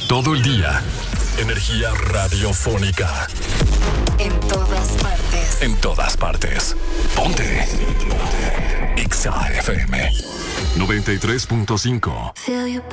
Todo el día. Energía radiofónica. En todas partes. En todas partes. Ponte. Ponte. Exa FM 93.5. Feel you